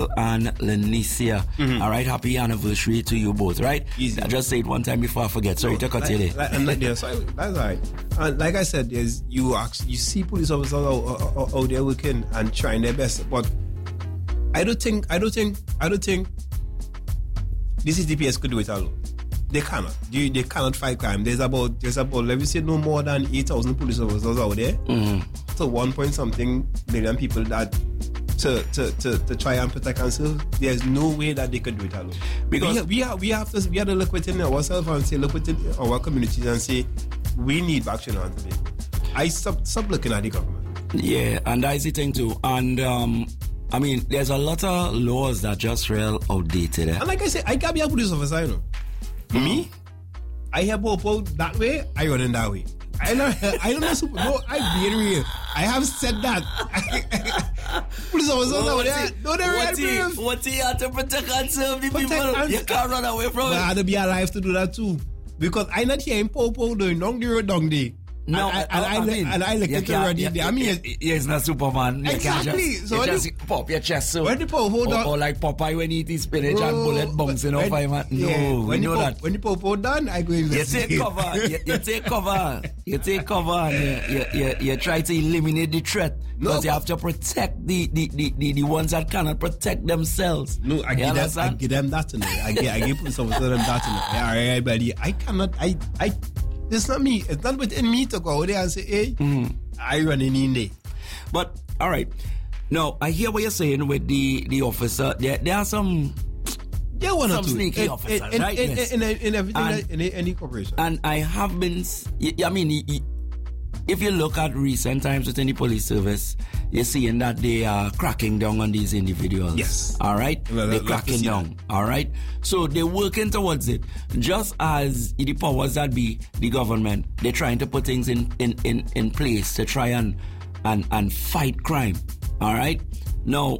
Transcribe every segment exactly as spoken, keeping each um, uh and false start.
and Lenicia. Mm-hmm. All right, happy anniversary to you both, right? Easy. I just say it one time before I forget. Sorry no, to cut like, you there. Like, and like, yeah, so that's all right. And like I said, there's you actually, you see police officers out, out, out there working and trying their best, but I don't think, I don't think, I don't think the C T P S could do it alone. They cannot. They, they cannot fight crime. There's about, there's about, let me say, no more than eight thousand police officers out there. Mm-hmm. So one point something million people that to, to, to, to try and protect and serve. There's no way that they could do it alone. Because we, we, have, we have to we have to look within ourselves and say, look within our communities and say, we need action on today. I stop stop looking at the government. Yeah, and that's the thing too. And um, I mean, there's a lot of laws that just real outdated. Eh? And like I said, I can't be a police officer, you know. Mm. Me, I have people that way, I run in that way. I know, I don't know, super, no, I'm being real. I have said that. Police officers out there, no, they're real. What he had to protect and serve the people, and, you can't run away from it. I had to be alive to do that too. Because I'm not hearing Popo doing long the road down day. No, and I, I, I, I, mean, and I look at the already. Yeah, I mean, yeah, it's not Superman. You exactly. Can't just, so you just the, pop your chest so. When the Popo hold or, on, or like Popeye when he eats spinach bro, and bullet bouncing off him. No, yeah, we know po, that. When the Popo done, I go investigate. You take cover. you, you take cover. You take cover. And you, you, you, you try to eliminate the threat. No, because you have to protect the, the, the, the, the ones that cannot protect themselves. No, I give them, I give them that in it. I give, I give police officers them that in it. Yeah, right, buddy. I cannot. I, I. It's not me. It's not within me to go there and say, hey, mm. I run in there. But all right, now I hear what you're saying with the the officer. There, there are some. Yeah, one some or two. sneaky in, officers, in, right? In, yes. in, in, in everything, and, in any corporation. And I have been. I mean, if you look at recent times within the police service, you're seeing that they are cracking down on these individuals. Yes. All right? Well, they're cracking down. That. All right? So they're working towards it. Just as the powers that be, the government, they're trying to put things in, in, in, in place to try and, and, and fight crime. All right? Now,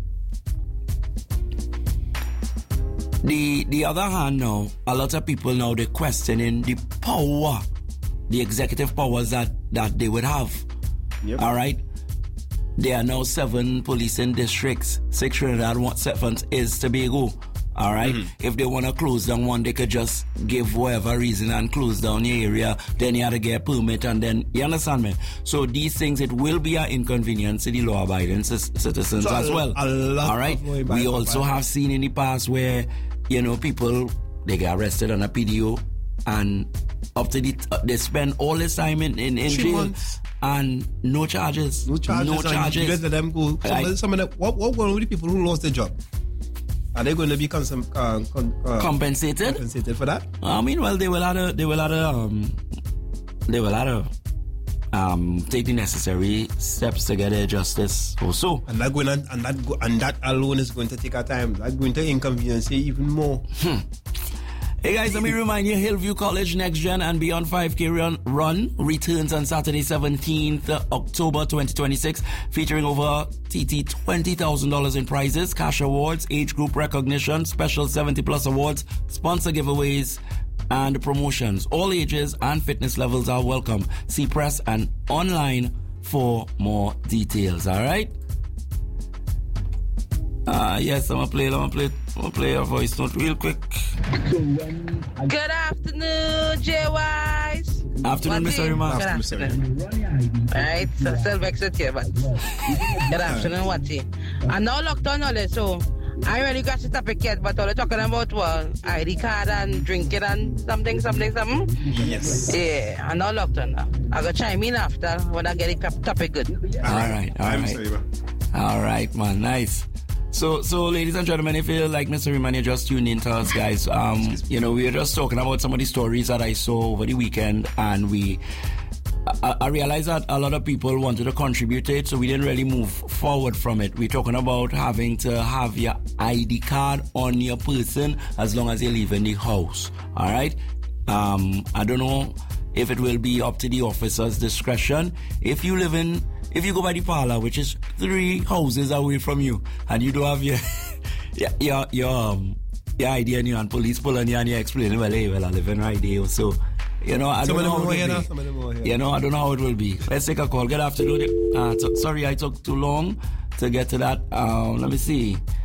the, the other hand now, a lot of people now, they're questioning the power, the executive powers that, that they would have. Yep. All right? There are now seven policing districts. Six Trinidad, one seventh is Tobago. All right? Mm-hmm. If they want to close down one, they could just give whatever reason and close down the area. Then you have to get a permit and then, you understand me? So these things, it will be an inconvenience to the law-abiding c- citizens so as a, well. A lot all right? We also have seen in the past where, you know, people, they get arrested on a P D O and up to the, uh, they spend all this time in, in, in jail. Months. And no charges. No charges. No charges. You let them go. Some, right. some of them, what, what going with the people who lost their job? Are they going to be cons- uh, con- uh, compensated? Compensated for that? I mean, well, they will have to, they will have to, um, they will have to, um, take the necessary steps to get their justice also. And that going on, and that go, and that alone is going to take our time. That's going to inconvenience you even more. Hmm. Hey guys, let me remind you, Hillview College Next Gen and Beyond five K Run, run returns on Saturday, seventeenth October twenty twenty-six, featuring over T T twenty thousand dollars in prizes, cash awards, age group recognition, special seventy plus awards, sponsor giveaways, and promotions. All ages and fitness levels are welcome. See press and online for more details, alright? Ah, uh, yes, I'm gonna play it, I'm gonna play it. I'm gonna play a voice note real quick. Good afternoon, J Ys. Afternoon, Mister Rima. Good afternoon. Right, so still vexed with you, but good afternoon, Watty. And now lockdown all this, so I really got the topic yet, but all they're talking about was I D card and drinking and something, something, something. Yes. Yeah, and now lockdown now. I go chime in after when I get the topic good. All right, all right. All right, man, nice. So, so, ladies and gentlemen, if you like Mister Riemann, you just tuned in to us, guys. Um, you know, we were just talking about some of the stories that I saw over the weekend, and we, I, I realized that a lot of people wanted to contribute to it, so we didn't really move forward from it. We're talking about having to have your I D card on your person as long as you live in the house. All right. Um, I don't know if it will be up to the officer's discretion. If you live in If you go by the parlor, which is three houses away from you, and you don't have your your your, your, um, your I D and you and police pull on you and you explain, well, hey, well, I live in right there, so, you know, I don't know how it will be. You know, I don't know how it will be. Let's take a call. Good afternoon. Uh, so, sorry I took too long to get to that. Um, let me see.